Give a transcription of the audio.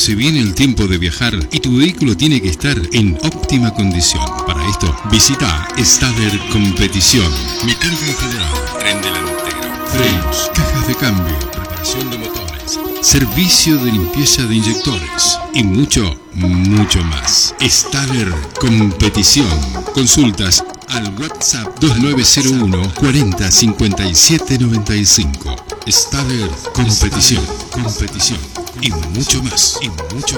Se viene el tiempo de viajar y tu vehículo tiene que estar en óptima condición. Para esto, visita Staller Competición. Mecánica en general, tren delantero, frenos, cajas de cambio, preparación de motores, servicio de limpieza de inyectores y mucho, mucho más. Staller Competición. Consultas al WhatsApp 2901 40 57 95. Staller Competición y mucho más.